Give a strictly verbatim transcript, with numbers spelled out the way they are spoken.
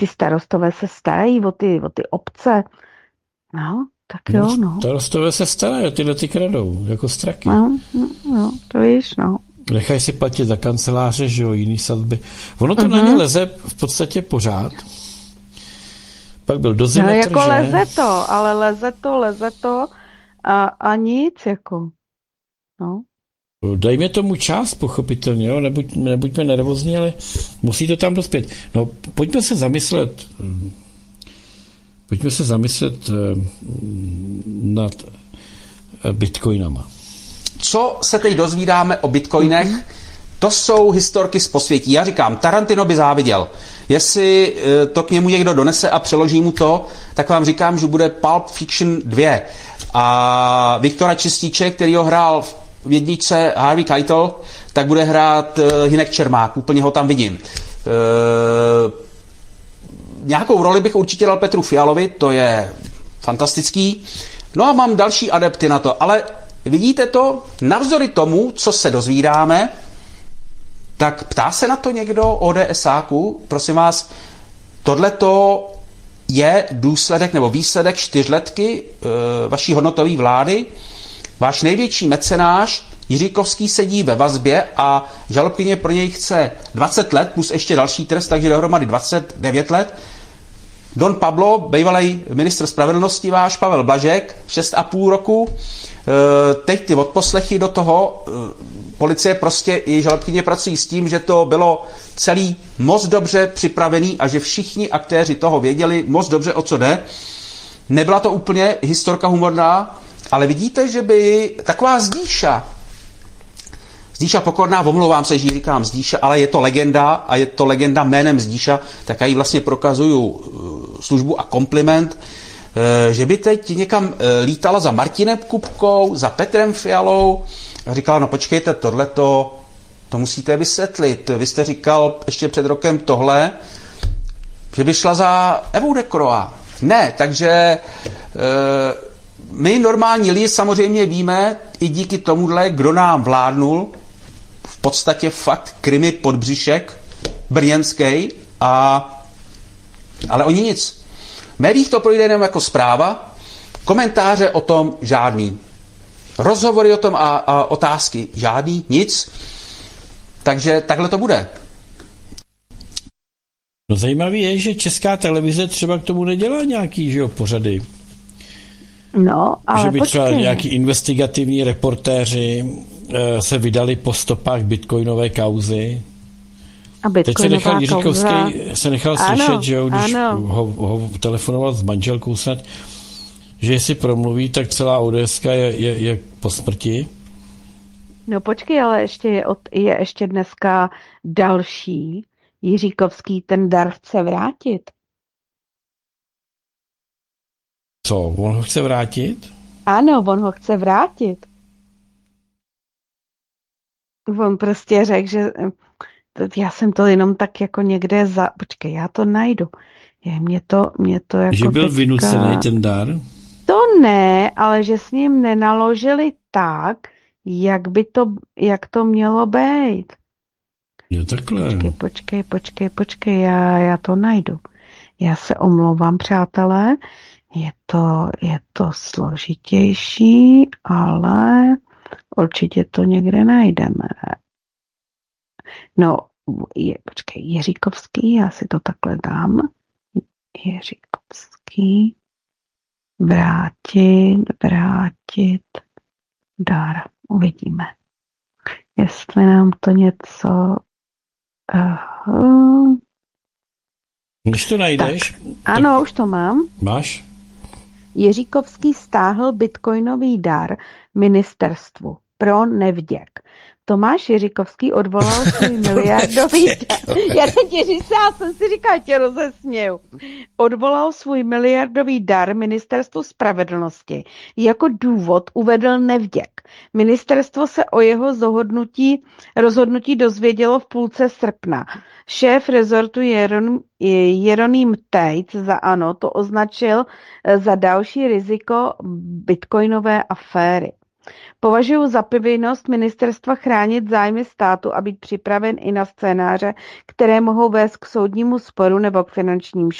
ty starostové se starají o ty, o ty obce. No, tak jo, no. no. Starostové se starají, tyhle ty kradou, jako straky. No, no, no, to víš, no. Nechají si platit za kanceláře, že jo, jiný sadby. Ono to uh-huh. na ně leze v podstatě pořád. Pak byl dozimetr, no, jako že? leze to, ale leze to, leze to a, a nic, jako. No. Dejme tomu čas, pochopitelně, jo? Nebuď, nebuďme nervózní, ale musí to tam dospět. No, pojďme se zamyslet, pojďme se zamyslet nad bitcoinama. Co se teď dozvídáme o bitcoinech? Mm-hmm. To jsou historky z posvětí. Já říkám, Tarantino by záviděl. Jestli to k němu někdo donese a přeloží mu to, tak vám říkám, že bude Pulp Fiction dva. A Viktora Čistíček, který ho hrál v jedničce Harvey Keitel, tak bude hrát Hynek Čermák. Úplně ho tam vidím. E, nějakou roli bych určitě dal Petru Fialovi, to je fantastický. No a mám další adepty na to, ale vidíte to, navzdory tomu, co se dozvídáme, tak ptá se na to někdo ODSáku, prosím vás, tohleto je důsledek nebo výsledek čtyřletky e, vaší hodnotové vlády. Váš největší mecenáš Jiříkovský sedí ve vazbě a žalobkyně pro něj chce dvacet let plus ještě další trest, takže dohromady dvacet devět let. Don Pablo, bývalý ministr spravedlnosti váš, Pavel Blažek, šest a půl roku. Teď ty odposlechy do toho, policie prostě i žalobkyně pracují s tím, že to bylo celý moc dobře připravený a že všichni aktéři toho věděli moc dobře, o co jde. Nebyla to úplně historka humorná, ale vidíte, že by taková Zdíša, Zdíša Pokorná, omlouvám se, že říkám Zdíša, ale je to legenda a je to legenda jménem Zdíša, tak já jí vlastně prokazuju službu a kompliment, že by teď někam lítala za Martinem Kupkou, za Petrem Fialou a říkala, no počkejte, tohleto, to musíte vysvětlit. Vy jste říkal ještě před rokem tohle, že by šla za Evou Dekroa. Ne, takže my normální lidi samozřejmě víme i díky tomuhle, kdo nám vládnul, v podstatě fakt Krymy podbřišek, brněnský, a ale oni nic. V médiích to projde jenom jako zpráva, komentáře o tom žádný. Rozhovory o tom a, a otázky žádný, nic. Takže takhle to bude. No zajímavé je, že Česká televize třeba k tomu nedělá nějaký, že jo, pořady. No, ale že by třeba počkej. nějaký investigativní reportéři e, se vydali po stopách bitcoinové kauzy. A Teď se nechal Jiříkovský, kauza... se nechal ano, slyšet, že jo, když ano. ho, ho telefonoval s manželkou snad, že jestli promluví, tak celá ODSka je, je, je po smrti. No počkej, ale ještě je, od, je ještě dneska další. Jiříkovský ten dar chce vrátit. Co, on ho chce vrátit? Ano, on ho chce vrátit. On prostě řekl, že já jsem to jenom tak jako někde za... Počkej, já to najdu. Je, mě to, mě to jako že byl teďka... vynucený ten dar? To ne, ale že s ním nenaložili tak, jak by to, jak to mělo být. Jo, takhle. Počkej, počkej, počkej, počkej, já, já to najdu. Já se omlouvám, přátelé. Je to, je to složitější, ale určitě to někde najdeme. No, je, počkej, Jiříkovský, já si to takhle dám. Jiříkovský, vrátit, vrátit, dar. Uvidíme. Jestli nám to něco... Uh, Když to najdeš... Tak, ano, tak... už to mám. Máš? Jiříkovský stáhl bitcoinový dar ministerstvu pro nevděk. Tomáš Jiříkovský odvolal svůj miliardový dar. Já tě říct, já jsem si říkala, tě rozesměju. Odvolal svůj miliardový dar ministerstvu spravedlnosti. Jako důvod uvedl nevděk. Ministerstvo se o jeho zohodnutí, rozhodnutí dozvědělo v půlce srpna. Šéf rezortu Jeron, Jeroným Tejc za ANO to označil za další riziko bitcoinové aféry. Považuji za povinnost ministerstva chránit zájmy státu a být připraven i na scénáře, které mohou vést k soudnímu sporu nebo k finančním